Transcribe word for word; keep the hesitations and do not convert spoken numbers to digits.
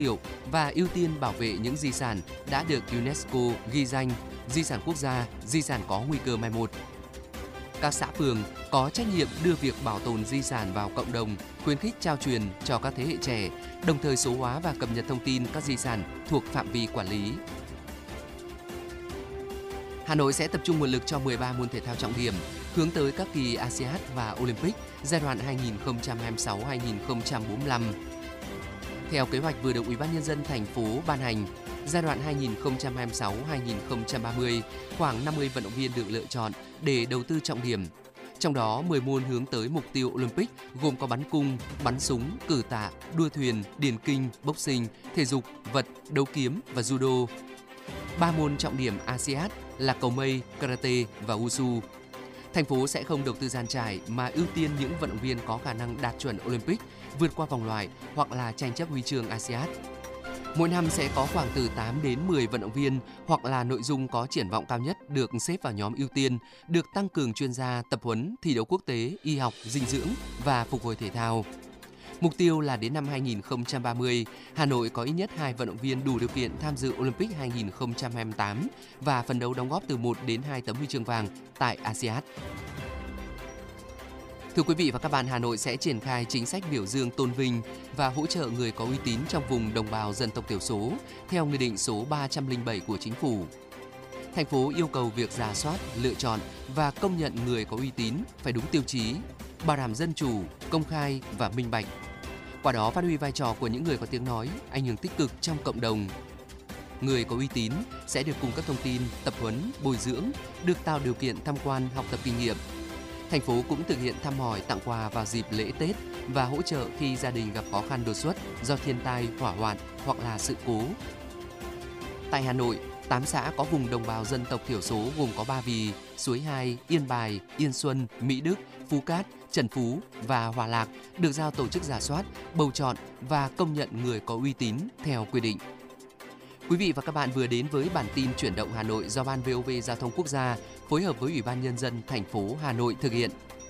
hiệu và ưu tiên bảo vệ những di sản đã được UNESCO ghi danh di sản quốc gia, di sản có nguy cơ mai một. Các xã phường có trách nhiệm đưa việc bảo tồn di sản vào cộng đồng, khuyến khích trao truyền cho các thế hệ trẻ, đồng thời số hóa và cập nhật thông tin các di sản thuộc phạm vi quản lý. Hà Nội sẽ tập trung nguồn lực cho mười ba môn thể thao trọng điểm, hướng tới các kỳ a sê an và Olympic giai đoạn hai nghìn không trăm hai mươi sáu đến hai nghìn không trăm bốn mươi lăm. Theo kế hoạch vừa được Ủy ban nhân dân thành phố ban hành, giai đoạn hai nghìn không trăm hai mươi sáu đến hai nghìn không trăm ba mươi, khoảng năm mươi vận động viên được lựa chọn để đầu tư trọng điểm. Trong đó, mười môn hướng tới mục tiêu Olympic gồm có bắn cung, bắn súng, cử tạ, đua thuyền, điền kinh, boxing, thể dục, vật, đấu kiếm và judo. Ba môn trọng điểm a sê an là cầu mây, karate và wushu. Thành phố sẽ không đầu tư dàn trải mà ưu tiên những vận động viên có khả năng đạt chuẩn Olympic, vượt qua vòng loại hoặc là tranh chấp huy chương a sê an. Mỗi năm sẽ có khoảng từ tám đến mười vận động viên hoặc là nội dung có triển vọng cao nhất được xếp vào nhóm ưu tiên, được tăng cường chuyên gia, tập huấn, thi đấu quốc tế, y học, dinh dưỡng và phục hồi thể thao. Mục tiêu là đến năm hai nghìn không trăm ba mươi, Hà Nội có ít nhất hai vận động viên đủ điều kiện tham dự Olympic hai nghìn không trăm hai mươi tám và phấn đấu đóng góp từ một đến hai tấm huy chương vàng tại a sê an. Thưa quý vị và các bạn, Hà Nội sẽ triển khai chính sách biểu dương tôn vinh và hỗ trợ người có uy tín trong vùng đồng bào dân tộc thiểu số theo Nghị định số ba trăm lẻ bảy của Chính phủ. Thành phố yêu cầu việc rà soát, lựa chọn và công nhận người có uy tín phải đúng tiêu chí, bảo đảm dân chủ, công khai và minh bạch. Qua đó phát huy vai trò của những người có tiếng nói, ảnh hưởng tích cực trong cộng đồng. Người có uy tín sẽ được cung cấp thông tin, tập huấn, bồi dưỡng, được tạo điều kiện tham quan, học tập kinh nghiệm. Thành phố cũng thực hiện thăm hỏi, tặng quà vào dịp lễ Tết và hỗ trợ khi gia đình gặp khó khăn đột xuất do thiên tai, hỏa hoạn hoặc là sự cố. Tại Hà Nội, tám xã có vùng đồng bào dân tộc thiểu số gồm có Ba Vì, Suối Hai, Yên Bài, Yên Xuân, Mỹ Đức, Phú Cát, Trần Phú và Hòa Lạc được giao tổ chức rà soát, bầu chọn và công nhận người có uy tín theo quy định. Quý vị và các bạn vừa đến với bản tin chuyển động Hà Nội do Ban vê o vê Giao thông Quốc gia phối hợp với Ủy ban Nhân dân thành phố Hà Nội thực hiện.